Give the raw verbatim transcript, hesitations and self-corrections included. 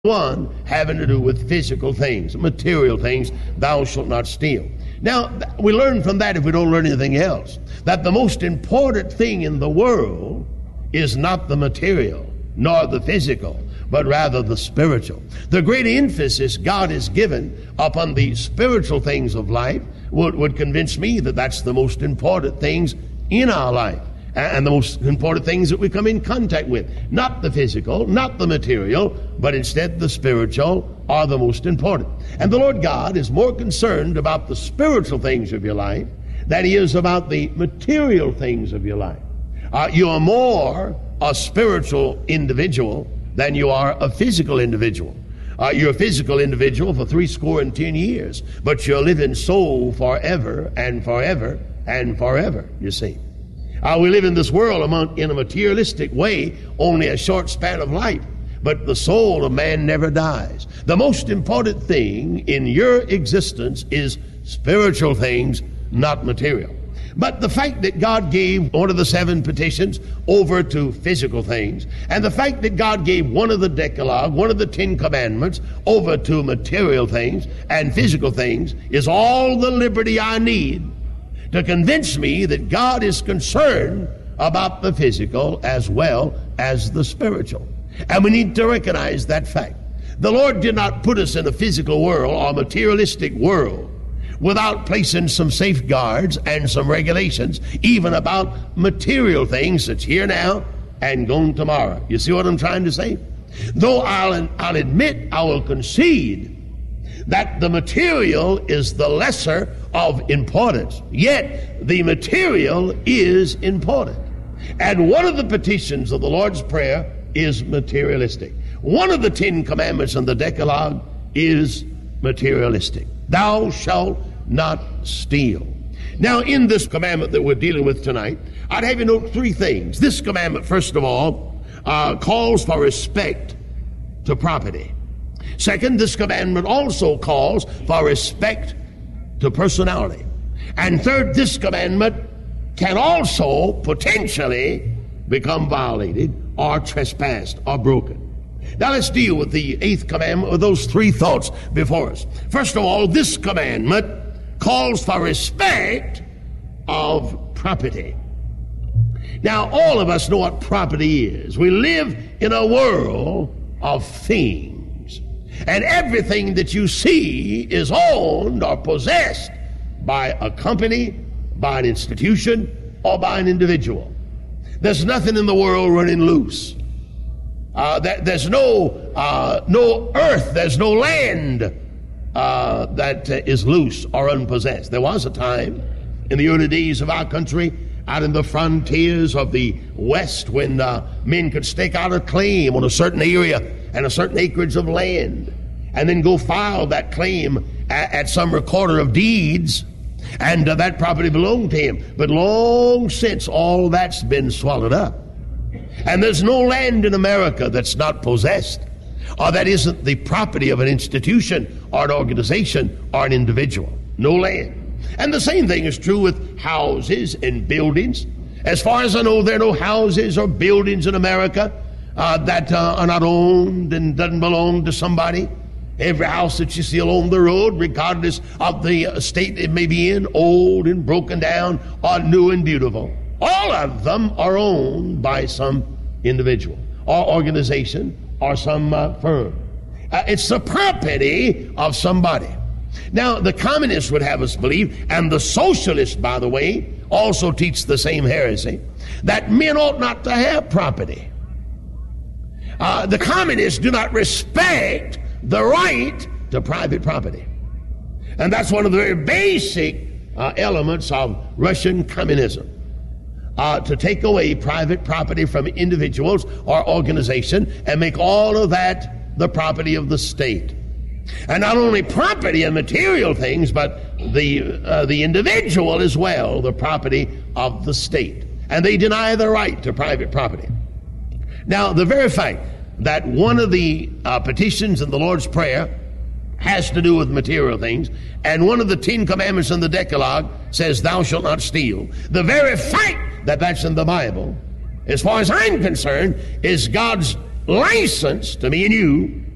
one having to do with physical things, material things. Thou shalt not steal. Now, we learn from that, if we don't learn anything else, that the most important thing in the world is not the material nor the physical, but rather the spiritual. The great emphasis God has given upon the spiritual things of life would, would convince me that that's the most important things in our life, and the most important things that we come in contact with. Not the physical, not the material, but instead the spiritual are the most important. And the Lord God is more concerned about the spiritual things of your life than He is about the material things of your life. Uh, you are more a spiritual individual than you are a physical individual. Uh, you're a physical individual for three score and ten years, but you're living soul forever and forever and forever, you see. Uh, we live in this world among, in a materialistic way, only a short span of life, but the soul of man never dies. The most important thing in your existence is spiritual things, not material. But the fact that God gave one of the seven petitions over to physical things, and the fact that God gave one of the Decalogue, one of the Ten Commandments, over to material things and physical things, is all the liberty I need to convince me that God is concerned about the physical as well as the spiritual. And we need to recognize that fact. The Lord did not put us in a physical world or materialistic world without placing some safeguards and some regulations, even about material things that's here now and gone tomorrow. You see what I'm trying to say? Though I'll, I'll admit, I will concede that the material is the lesser of importance, yet the material is important. And one of the petitions of the Lord's Prayer is materialistic. One of the Ten Commandments in the Decalogue is materialistic. Thou shalt not steal. Now, in this commandment that we're dealing with tonight, I'd have you note three things. This commandment, first of all, uh, calls for respect to property. Second, this commandment also calls for respect to personality. And third, this commandment can also potentially become violated or trespassed or broken. Now let's deal with the eighth commandment with those three thoughts before us. First of all, this commandment calls for respect of property. Now, all of us know what property is. We live in a world of things. And everything that you see is owned or possessed by a company, by an institution, or by an individual. There's nothing in the world running loose. Uh, that, there's no uh, no earth, there's no land uh, that uh, is loose or unpossessed. There was a time in the early days of our country, out in the frontiers of the West, when uh, men could stake out a claim on a certain area and a certain acreage of land, and then go file that claim at, at some recorder of deeds, and uh, that property belonged to him. But long since, all that's been swallowed up. And there's no land in America that's not possessed, or that isn't the property of an institution or an organization or an individual. No land. And the same thing is true with houses and buildings. As far as I know, there are no houses or buildings in America uh, that uh, are not owned and doesn't belong to somebody. Every house that you see along the road, regardless of the state it may be in, old and broken down or new and beautiful, all of them are owned by some individual or organization or some uh, firm. Uh, it's the property of somebody. Now, the communists would have us believe, and the socialists, by the way, also teach the same heresy, that men ought not to have property. Uh, the communists do not respect the right to private property. And that's one of the very basic uh, elements of Russian communism. Uh, to take away private property from individuals or organization and make all of that the property of the state. And not only property and material things, but the uh, the individual as well, the property of the state. And they deny the right to private property. Now, the very fact that one of the uh, petitions in the Lord's Prayer has to do with material things, and one of the Ten Commandments in the Decalogue says, thou shalt not steal. The very fact that that's in the Bible, as far as I'm concerned, is God's license to me and you